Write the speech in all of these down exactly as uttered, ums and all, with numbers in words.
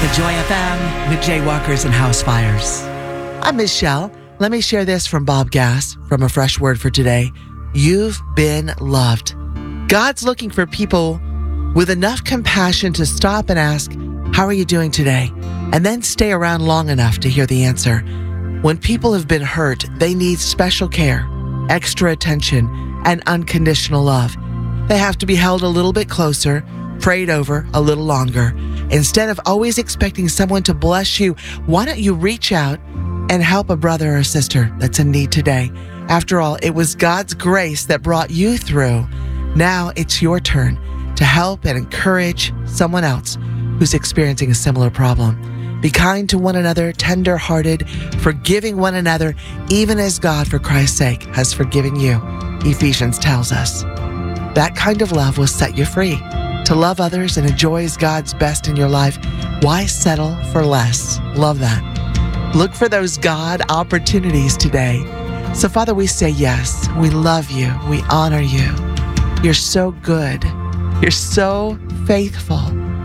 to Joy F M with Jaywalkers and House Fires. I'm Michelle. Let me share this from Bob Gass from A Fresh Word for Today. You've been loved. God's looking for people with enough compassion to stop and ask, how are you doing today? And then stay around long enough to hear the answer. When people have been hurt, they need special care, extra attention, and unconditional love. They have to be held a little bit closer, prayed over a little longer. Instead of always expecting someone to bless you, why don't you reach out and help a brother or sister that's in need today? After all, it was God's grace that brought you through. Now it's your turn to help and encourage someone else who's experiencing a similar problem. Be kind to one another, tender-hearted, forgiving one another, even as God, for Christ's sake, has forgiven you. Ephesians tells us. That kind of love will set you free. To love others and enjoy God's best in your life, why settle for less? Love that. Look for those God opportunities today. So, Father, we say yes. We love you. We honor you. You're so good. You're so faithful.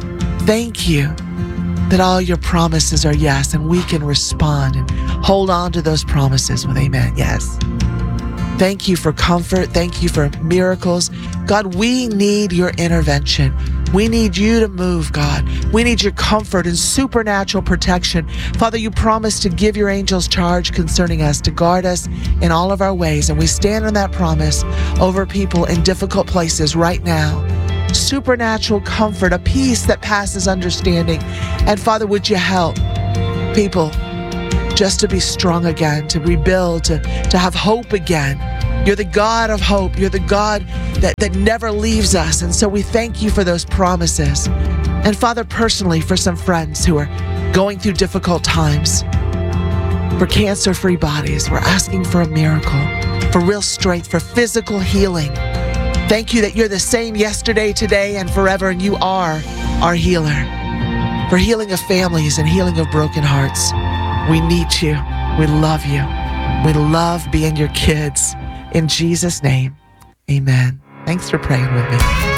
Thank you that all your promises are yes, and we can respond and hold on to those promises with amen. Yes. Thank you for comfort. Thank you for miracles. God, we need your intervention. We need you to move, God. We need your comfort and supernatural protection. Father, you promised to give your angels charge concerning us, to guard us in all of our ways. And we stand on that promise over people in difficult places right now. Supernatural comfort, a peace that passes understanding. And Father, would you help people just to be strong again, to rebuild, to, to have hope again. You're the God of hope. You're the God that, that never leaves us. And so we thank you for those promises. And Father, personally, for some friends who are going through difficult times, for cancer-free bodies, we're asking for a miracle, for real strength, for physical healing. Thank you that you're the same yesterday, today, and forever, and you are our healer. For healing of families and healing of broken hearts. We need you. We love you. We love being your kids. In Jesus' name, amen. Thanks for praying with me.